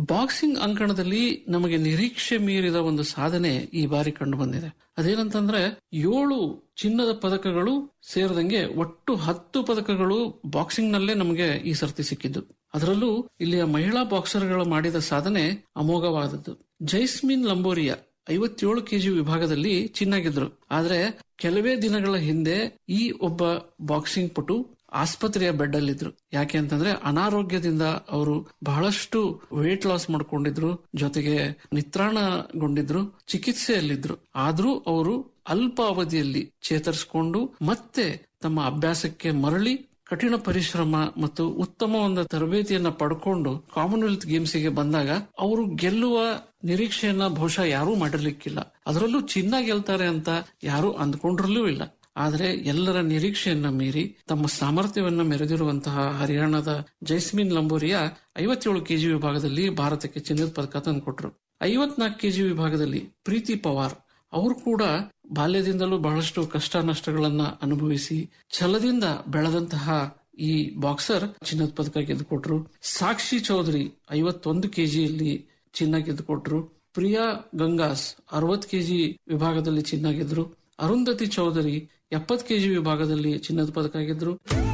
Boxing ಅಂಕಣದಲ್ಲಿ ನಮಗೆ ನಿರೀಕ್ಷೆ ಮೀರಿದ ಒಂದು ಸಾಧನೆ ಈ ಬಾರಿ ಕಂಡು ಬಂದಿದೆ. ಅದೇನಂತಂದ್ರೆ 7 ಚಿನ್ನದ ಪದಕಗಳು ಸೇರಿದಂಗೆ ಒಟ್ಟು 10 ಪದಕಗಳು ಬಾಕ್ಸಿಂಗ್ ನಲ್ಲೇ ನಮಗೆ ಈ ಸರ್ತಿ ಸಿಕ್ಕಿದ್ದು. ಅದರಲ್ಲೂ ಇಲ್ಲಿಯ ಮಹಿಳಾ ಬಾಕ್ಸರ್ಗಳು ಮಾಡಿದ ಸಾಧನೆ ಅಮೋಘವಾದದ್ದು. ಜೈಸ್ಮಿನ್ ಲಂಬೋರಿಯಾ 57 ಕೆಜಿ ವಿಭಾಗದಲ್ಲಿ ಚಿನ್ನ ಗೆದ್ರು. ಆದ್ರೆ ಕೆಲವೇ ದಿನಗಳ ಹಿಂದೆ ಈ ಒಬ್ಬ ಬಾಕ್ಸಿಂಗ್ ಪಟು ಆಸ್ಪತ್ರೆಯ ಬೆಡ್ ಅಲ್ಲಿದ್ರು. ಯಾಕೆ ಅಂತಂದ್ರೆ ಅನಾರೋಗ್ಯದಿಂದ ಅವರು ಬಹಳಷ್ಟು ವೇಟ್ ಲಾಸ್ ಮಾಡ್ಕೊಂಡಿದ್ರು, ಜೊತೆಗೆ ನಿತ್ರಾಣಗೊಂಡಿದ್ರು, ಚಿಕಿತ್ಸೆಯಲ್ಲಿದ್ರು. ಆದ್ರೂ ಅವರು ಅಲ್ಪ ಅವಧಿಯಲ್ಲಿ ಚೇತರಿಸಿಕೊಂಡು ಮತ್ತೆ ತಮ್ಮ ಅಭ್ಯಾಸಕ್ಕೆ ಮರಳಿ ಕಠಿಣ ಪರಿಶ್ರಮ ಮತ್ತು ಉತ್ತಮ ಒಂದು ತರಬೇತಿಯನ್ನ ಪಡ್ಕೊಂಡು ಕಾಮನ್ವೆಲ್ತ್ ಗೇಮ್ಸ್ಗೆ ಬಂದಾಗ ಅವರು ಗೆಲ್ಲುವ ನಿರೀಕ್ಷೆಯನ್ನ ಬಹುಶಃ ಯಾರೂ ಮಾಡಿರ್ಲಿಕ್ಕಿಲ್ಲ. ಅದರಲ್ಲೂ ಚಿನ್ನ ಗೆಲ್ತಾರೆ ಅಂತ ಯಾರು ಅಂದ್ಕೊಂಡ್ರಲ್ಲೂ ಇಲ್ಲ. ಆದರೆ ಎಲ್ಲರ ನಿರೀಕ್ಷೆಯನ್ನ ಮೀರಿ ತಮ್ಮ ಸಾಮರ್ಥ್ಯವನ್ನ ಮೆರೆದಿರುವಂತಹ ಹರಿಯಾಣದ ಜೈಸ್ಮಿನ್ ಲಂಬೋರಿಯಾ 57 ಕೆಜಿ ವಿಭಾಗದಲ್ಲಿ ಭಾರತಕ್ಕೆ ಚಿನ್ನದ ಪದಕ ತಂದುಕೊಟ್ರು. 54 ಕೆಜಿ ವಿಭಾಗದಲ್ಲಿ ಪ್ರೀತಿ ಪವಾರ್ ಅವರು ಕೂಡ ಬಾಲ್ಯದಿಂದಲೂ ಬಹಳಷ್ಟು ಕಷ್ಟ ನಷ್ಟಗಳನ್ನ ಅನುಭವಿಸಿ ಛಲದಿಂದ ಬೆಳೆದಂತಹ ಈ ಬಾಕ್ಸರ್ ಚಿನ್ನದ ಪದಕ ಗೆದ್ದುಕೊಟ್ರು. ಸಾಕ್ಷಿ ಚೌಧರಿ 51 ಕೆಜಿಯಲ್ಲಿ ಚಿನ್ನ ಗೆದ್ದುಕೊಟ್ರು. ಪ್ರಿಯಾ ಗಂಗಾಸ್ 60 ಕೆಜಿ ವಿಭಾಗದಲ್ಲಿ ಚಿನ್ನ ಗೆದ್ರು. ಅರುಂಧತಿ ಚೌಧರಿ 70 ಕೆಜಿ ವಿಭಾಗದಲ್ಲಿ ಚಿನ್ನದ ಪದಕ ಗೆದ್ರು.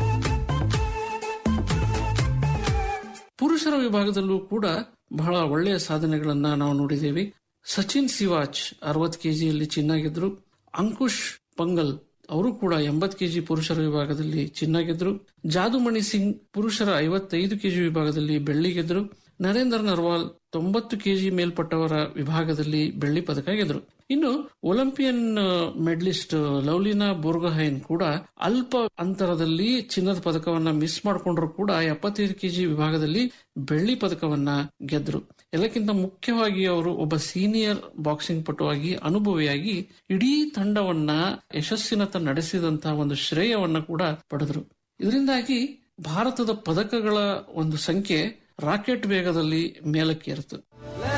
ಪುರುಷರ ವಿಭಾಗದಲ್ಲೂ ಕೂಡ ಬಹಳ ಒಳ್ಳೆಯ ಸಾಧನೆಗಳನ್ನ ನಾವು ನೋಡಿದ್ದೇವೆ. ಸಚಿನ್ ಸಿವಾಚ್ 60 ಕೆಜಿಯಲ್ಲಿ ಚಿನ್ನ ಗೆದ್ರು. ಅಂಕುಶ್ ಪಂಗಲ್ ಅವರು ಕೂಡ 80 ಕೆಜಿ ಪುರುಷರ ವಿಭಾಗದಲ್ಲಿ ಚಿನ್ನ ಗೆದ್ರು. ಜಾದುಮಣಿ ಸಿಂಗ್ ಪುರುಷರ 55 ಕೆಜಿ ವಿಭಾಗದಲ್ಲಿ ಬೆಳ್ಳಿ ಗೆದ್ರು. ನರೇಂದ್ರ ನರ್ವಾಲ್ 90 ಕೆಜಿ ಮೇಲ್ಪಟ್ಟವರ ವಿಭಾಗದಲ್ಲಿ ಬೆಳ್ಳಿ ಪದಕ ಗೆದ್ರು. ಇನ್ನು ಒಲಿಂಪಿಯನ್ ಮೆಡಲಿಸ್ಟ್ ಲವ್ಲಿನಾ ಬೋರ್ಗೊಹೈನ್ ಕೂಡ ಅಲ್ಪ ಅಂತರದಲ್ಲಿ ಚಿನ್ನದ ಪದಕವನ್ನ ಮಿಸ್ ಮಾಡಿಕೊಂಡ್ರು ಕೂಡ 75 ಕೆಜಿ ವಿಭಾಗದಲ್ಲಿ ಬೆಳ್ಳಿ ಪದಕವನ್ನ ಗೆದ್ರು. ಎಲ್ಲಕ್ಕಿಂತ ಮುಖ್ಯವಾಗಿ ಅವರು ಒಬ್ಬ ಸೀನಿಯರ್ ಬಾಕ್ಸಿಂಗ್ ಪಟುವಾಗಿ ಅನುಭವಿಯಾಗಿ ಇಡೀ ತಂಡವನ್ನ ಯಶಸ್ಸಿನತ್ತ ನಡೆಸಿದಂತಹ ಒಂದು ಶ್ರೇಯವನ್ನ ಕೂಡ ಪಡೆದ್ರು. ಇದರಿಂದಾಗಿ ಭಾರತದ ಪದಕಗಳ ಒಂದು ಸಂಖ್ಯೆ ರಾಕೆಟ್ ವೇಗದಲ್ಲಿ ಮೇಲಕ್ಕೇರಿತು.